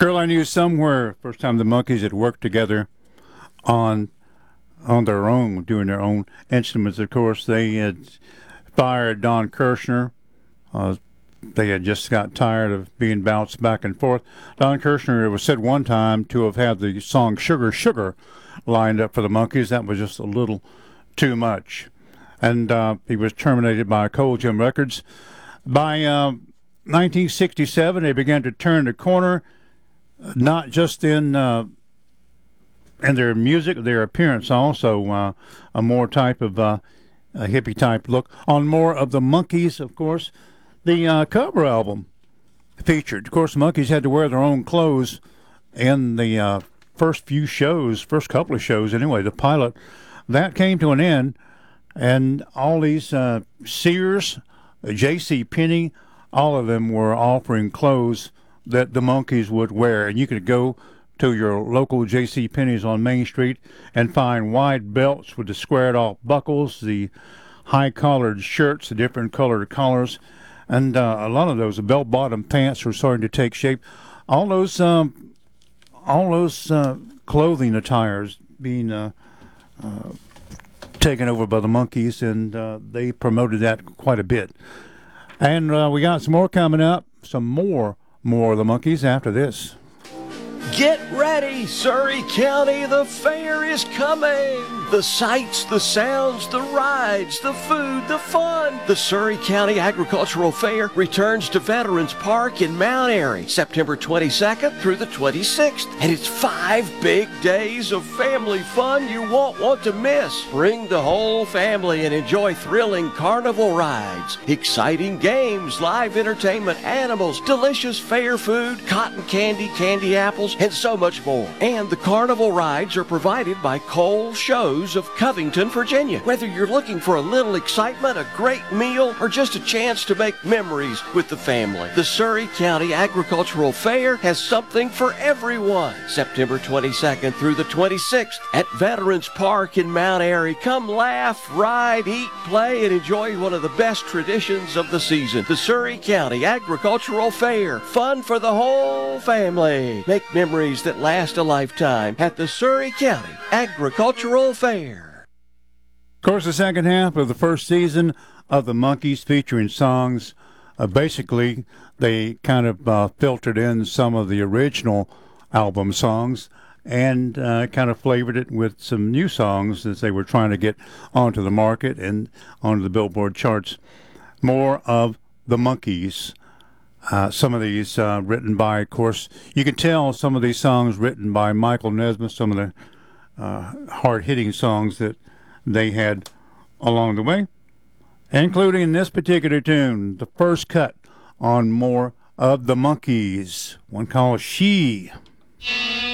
Girl I Knew Somewhere, first time the Monkees had worked together on their own, doing their own instruments. Of course, they had fired Don Kirshner. They had just got tired of being bounced back and forth. Don Kirshner was said one time to have had the song Sugar Sugar lined up for the Monkees. That was just a little too much. And he was terminated by Coal Gym Records. By 1967, they began to turn the corner, not just in their music, their appearance also, a more type of a hippie type look. On more of the Monkees, of course, the cover album featured. Of course, the Monkees had to wear their own clothes in the first couple of shows anyway. The pilot, that came to an end, and all these Sears, J.C. Penney, all of them were offering clothes that the Monkees would wear, and you could go to your local J.C. Penney's on Main Street and find wide belts with the squared-off buckles, the high-collared shirts, the different colored collars, and a lot of those bell-bottom pants were starting to take shape. All those clothing attires being taken over by the Monkees, and they promoted that quite a bit. And we got some more coming up, some more of the Monkees after this. Get ready, Surrey County, the fair is coming. The sights, the sounds, the rides, the food, the fun. The Surrey County Agricultural Fair returns to Veterans Park in Mount Airy, September 22nd through the 26th. And it's 5 big days of family fun you won't want to miss. Bring the whole family and enjoy thrilling carnival rides, exciting games, live entertainment, animals, delicious fair food, cotton candy, candy apples, and so much more. And the carnival rides are provided by Cole Shows of Covington, Virginia. Whether you're looking for a little excitement, a great meal, or just a chance to make memories with the family, the Surrey County Agricultural Fair has something for everyone. September 22nd through the 26th at Veterans Park in Mount Airy. Come laugh, ride, eat, play, and enjoy one of the best traditions of the season. The Surrey County Agricultural Fair. Fun for the whole family. Make memories that last a lifetime at the Surrey County Agricultural Fair. Of course, the second half of the first season of the Monkees, featuring songs, basically they kind of filtered in some of the original album songs and kind of flavored it with some new songs as they were trying to get onto the market and onto the Billboard charts. More of the Monkees. Some of these written by, of course, you can tell some of these songs written by Michael Nesmith, some of the hard-hitting songs that they had along the way, including this particular tune, the first cut on More of the Monkees, one called She.